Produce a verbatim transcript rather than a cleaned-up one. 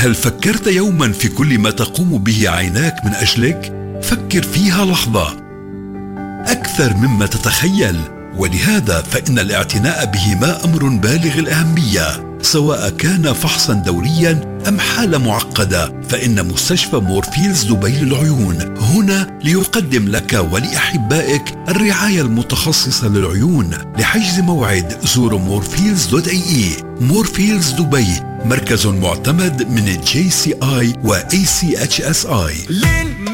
هل فكرت يوما في كل ما تقوم به عيناك من أجلك؟ فكر فيها لحظة، أكثر مما تتخيل. ولهذا فإن الاعتناء بهما أمر بالغ الأهمية، سواء كان فحصا دوريا أم حالة معقدة. فإن مستشفى مورفيلز دبي للعيون هنا ليقدم لك ولأحبائك الرعاية المتخصصة للعيون. لحجز موعد زوروا مورفيلز دوت اي اي. مورفيلز دبي، مركز معتمد من الجي سي آي و إيه سي إتش إس آي.